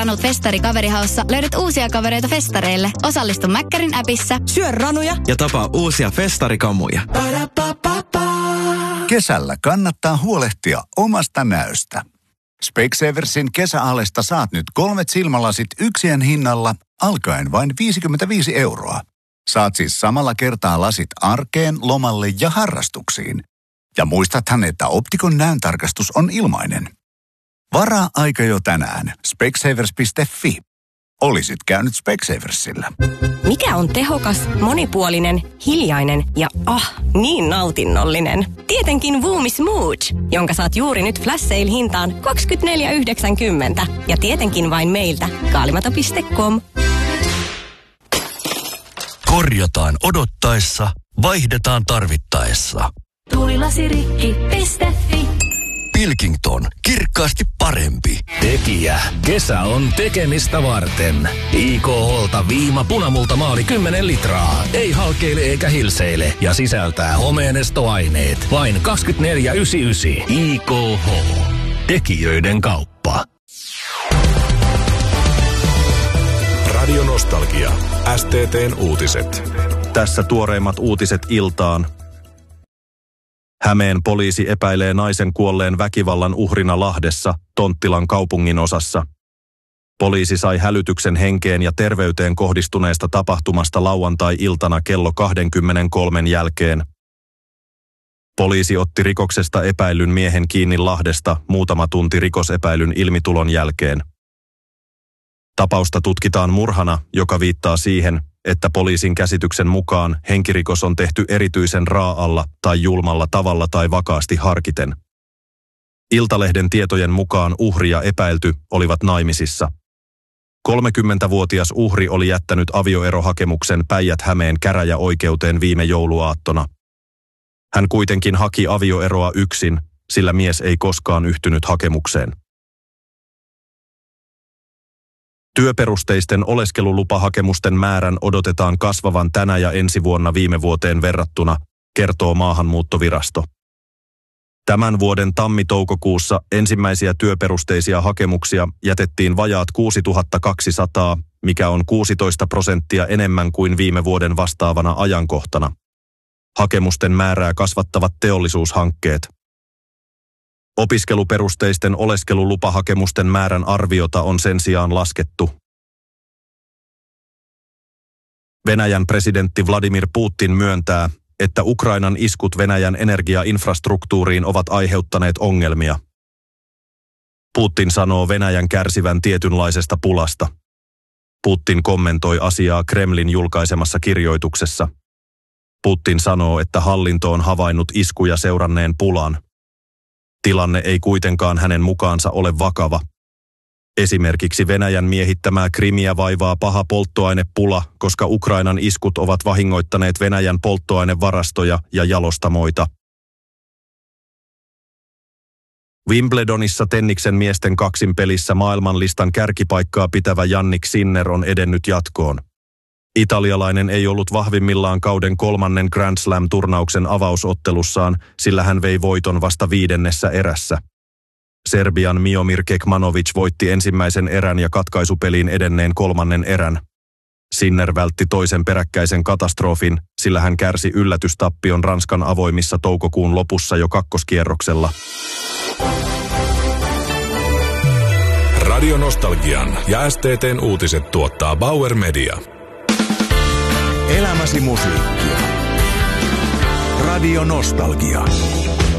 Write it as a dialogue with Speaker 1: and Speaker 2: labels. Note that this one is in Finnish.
Speaker 1: Ranut Festari Kaverihaussa löydät uusia kavereita festareille. Osallistu Mäkkärin appissa.
Speaker 2: Syö ranuja
Speaker 3: ja tapaa uusia festarikamuja.
Speaker 4: Kesällä kannattaa huolehtia omasta näöstä. Specsaversin kesäalesta saat nyt 3 silmälasit yksien hinnalla alkaen vain 55 €. Saat siis samalla kertaa lasit arkeen, lomalle ja harrastuksiin. Ja muistathan, että Optikon näöntarkastus on ilmainen. Varaa aika jo tänään. Specsavers.fi. Olisit käynyt Specsaversilla.
Speaker 2: Mikä on tehokas, monipuolinen, hiljainen ja niin nautinnollinen? Tietenkin Voomi Smooth, jonka saat juuri nyt flash sale hintaan 24,90. Ja tietenkin vain meiltä. Kaalimato.com.
Speaker 5: Korjataan odottaessa, vaihdetaan tarvittaessa.
Speaker 6: Tulilasirikki.fi.
Speaker 5: Pilkington, kirkkaasti parempi.
Speaker 7: Tekijä. Kesä on tekemistä varten. IKH:lta viima punamulta maali 10 litraa. Ei halkeile eikä hilseile ja sisältää homeenestoaineet. Vain 24,99. IKH. Tekijöiden kauppa.
Speaker 8: Radio Nostalgia. STT:n uutiset.
Speaker 9: Tässä tuoreimmat uutiset iltaan. Hämeen poliisi epäilee naisen kuolleen väkivallan uhrina Lahdessa, Tonttilan kaupungin osassa. Poliisi sai hälytyksen henkeen ja terveyteen kohdistuneesta tapahtumasta lauantai-iltana kello 23 jälkeen. Poliisi otti rikoksesta epäillyn miehen kiinni Lahdesta muutama tunti rikosepäilyn ilmitulon jälkeen. Tapausta tutkitaan murhana, joka viittaa siihen, että poliisin käsityksen mukaan henkirikos on tehty erityisen raa'alla tai julmalla tavalla tai vakaasti harkiten. Iltalehden tietojen mukaan uhri ja epäilty olivat naimisissa. 30-vuotias uhri oli jättänyt avioerohakemuksen Päijät-Hämeen käräjäoikeuteen viime jouluaattona. Hän kuitenkin haki avioeroa yksin, sillä mies ei koskaan yhtynyt hakemukseen. Työperusteisten oleskelulupahakemusten määrän odotetaan kasvavan tänä ja ensi vuonna viime vuoteen verrattuna, kertoo Maahanmuuttovirasto. Tämän vuoden tammi-toukokuussa ensimmäisiä työperusteisia hakemuksia jätettiin vajaat 6200, mikä on 16% enemmän kuin viime vuoden vastaavana ajankohtana. Hakemusten määrää kasvattavat teollisuushankkeet. Opiskeluperusteisten oleskelulupahakemusten määrän arviota on sen sijaan laskettu. Venäjän presidentti Vladimir Putin myöntää, että Ukrainan iskut Venäjän energiainfrastruktuuriin ovat aiheuttaneet ongelmia. Putin sanoo Venäjän kärsivän tietynlaisesta pulasta. Putin kommentoi asiaa Kremlin julkaisemassa kirjoituksessa. Putin sanoo, että hallinto on havainnut iskuja seuranneen pulan. Tilanne ei kuitenkaan hänen mukaansa ole vakava. Esimerkiksi Venäjän miehittämää Krimiä vaivaa paha polttoainepula, koska Ukrainan iskut ovat vahingoittaneet Venäjän polttoainevarastoja ja jalostamoita. Wimbledonissa tenniksen miesten kaksinpelissä maailmanlistan kärkipaikkaa pitävä Jannik Sinner on edennyt jatkoon. Italialainen ei ollut vahvimmillaan kauden 3. Grand Slam-turnauksen avausottelussaan, sillä hän vei voiton vasta 5. erässä. Serbian Miomir Kekmanovic voitti ensimmäisen erän ja katkaisupeliin edenneen 3. erän. Sinner vältti toisen peräkkäisen katastrofin, sillä hän kärsi yllätystappion Ranskan avoimissa toukokuun lopussa jo kakkoskierroksella.
Speaker 8: Radio Nostalgian ja STT:n uutiset tuottaa Bauer Media.
Speaker 4: Elämäsi musiikkia. Radio Nostalgia.